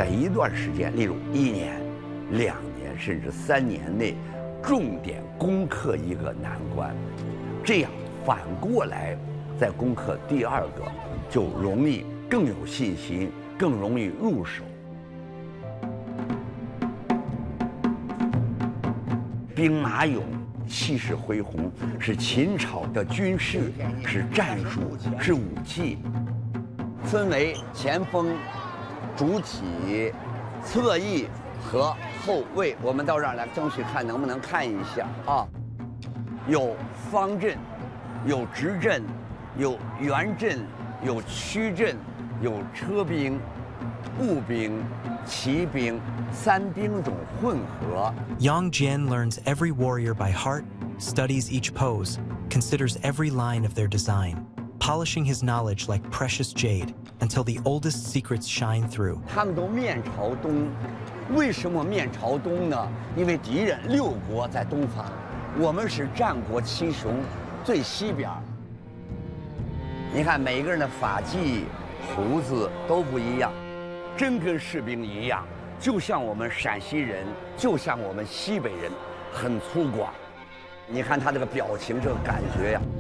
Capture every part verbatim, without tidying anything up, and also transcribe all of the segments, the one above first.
在一段时间，例如一年、两年甚至三年内，重点攻克一个难关，这样反过来再攻克第二个，就容易更有信心，更容易入手。兵马俑气势恢宏，是秦朝的军事，是战术，是武器。分为前锋、主体、侧翼和后卫。我们到这儿来，争取看能不能看一下啊。有方阵，有直阵，有圆阵，有曲阵，有车兵、步兵、骑兵三兵种混合。 Yang Jian learns every warrior by heart, studies each pose, considers every line of their design, polishing his knowledge like precious jade until the oldest secrets shine through. 他们都面朝东，为什么面朝东呢？因为敌人六国在东方，我们是战国七雄最西边。你看每个人的发髻、胡子都不一样，真跟士兵一样。 就像我们陕西人，就像我们西北人，很粗犷。你看他这个表情，这个感觉呀。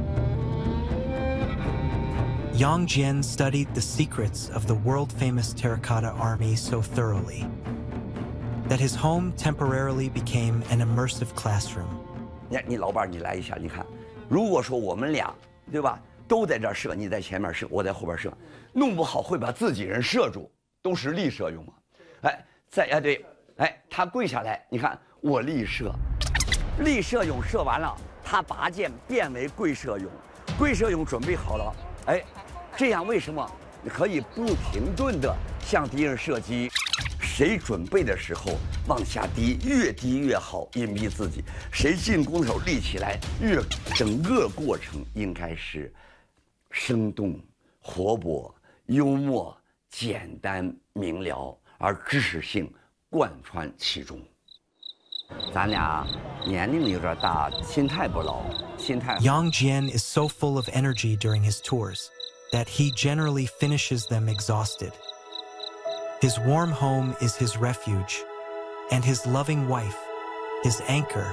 Yang Jian studied the secrets of the world-famous terracotta army so thoroughly that his home temporarily became an immersive classroom. 你你老伴儿，你来一下，你看，如果说我们俩，对吧，都在这儿射，你在前面射，我在后边射，弄不好会把自己人射住，都是立射用嘛。 哎，再哎对，哎，他跪下来，你看我立射，立射俑射完了，他拔剑变为跪射俑，跪射俑准备好了，哎，这样为什么可以不停顿的向敌人射击？谁准备的时候往下低，越低越好，隐蔽自己；谁进攻的时候立起来，越整个过程应该是生动、活泼、幽默、简单明了。 而知识性贯穿其中。咱俩年龄有点大，心态不老，心态。 Yang Jian is so full of energy during his tours that he generally finishes them exhausted. His warm home is his refuge, and his loving wife, his anchor.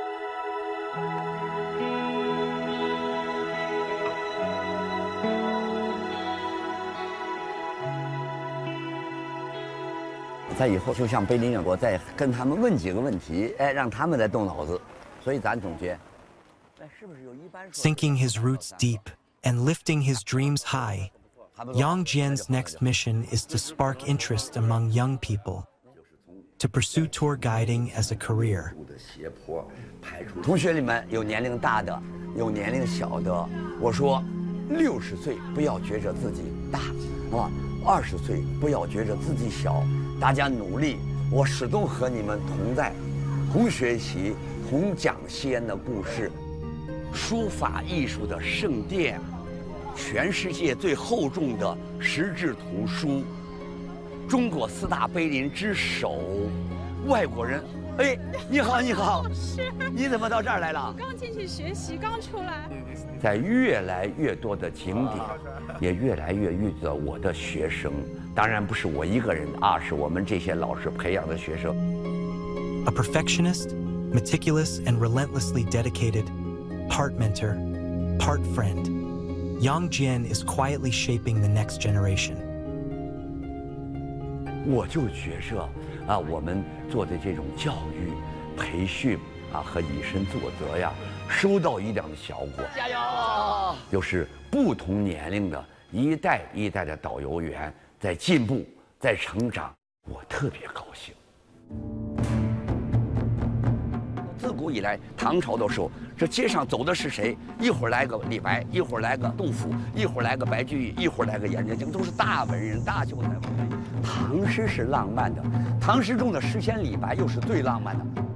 在以后就像碑林一样，我再跟他们问几个问题，哎，让他们来动脑子。所以咱总结，哎，是不是有一般？Sinking his roots deep and lifting his dreams high, Yang Jian's next mission is to spark interest among young people, to pursue tour guiding as a career. 同学里面有年龄大的，有年龄小的。我说，六十岁不要觉着自己大，啊，二十岁不要觉着自己小。 大家努力，我始终和你们同在，同学习，同讲西安的故事。书法艺术的圣殿，全世界最厚重的石制图书，中国四大碑林之首。外国人，哎，你好，你好， 是， 你怎么到这儿来了？ 刚进去学习，刚出来。 在越来越多的景点，也越来越遇到我的学生。 当然不是我一个人啊，是我们这些老师培养的学生。A perfectionist, meticulous and relentlessly dedicated, part mentor, part friend, Yang Jian is quietly shaping the next generation. 我就觉着啊，我们做的这种教育、培训啊和以身作则呀，收到一定的效果。加油！就是不同年龄的一代一代的导游员。 在进步，在成长，我特别高兴。自古以来，唐朝的时候，这街上走的是谁？一会儿来个李白，一会儿来个杜甫，一会儿来个白居易，一会儿来个颜真卿，都是大文人、大秀才。唐诗是浪漫的，唐诗中的诗仙李白又是最浪漫的。